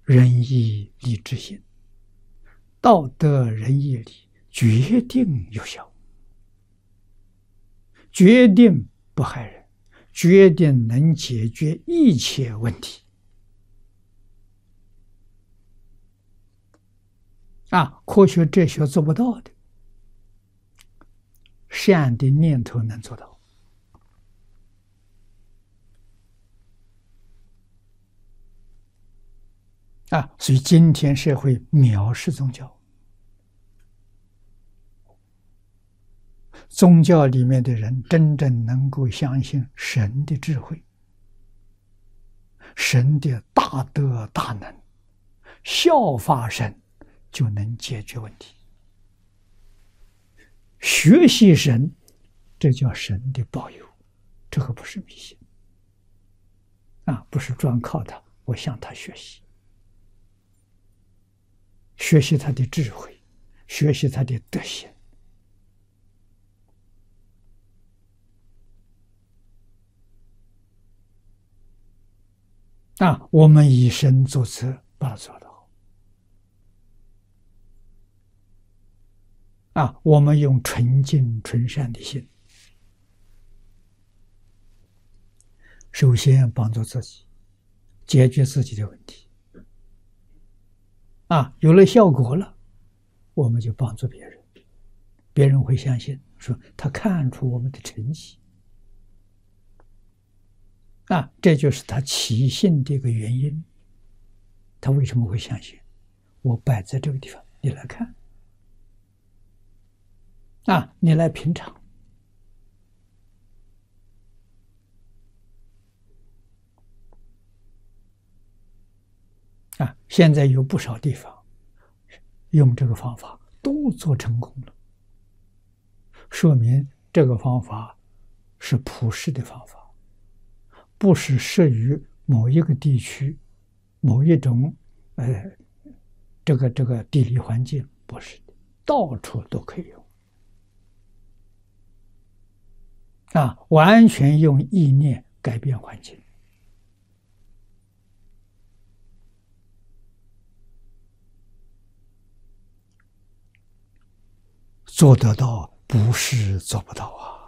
仁义礼智信，道德仁义礼决定有效，决定不害人，决定能解决一切问题。科学哲学做不到的，善的念头能做到。所以今天社会藐视宗教，宗教里面的人真正能够相信神的智慧，神的大德大能，效法神就能解决问题。学习神，这叫神的保佑，这个不是迷信不是专靠他，我向他学习，学习他的智慧，学习他的德行。我们以身作则，把它做到。我们用纯净纯善的心，首先帮助自己解决自己的问题。有了效果了，我们就帮助别人，别人会相信，说他看出我们的诚意。这就是他起信的一个原因。他为什么会相信？我摆在这个地方，你来看，你来品尝。现在有不少地方用这个方法都做成功了，说明这个方法是普世的方法，不是适于某一个地区、某一种这个地理环境，不是的，到处都可以用。完全用意念改变环境。做得到，不是做不到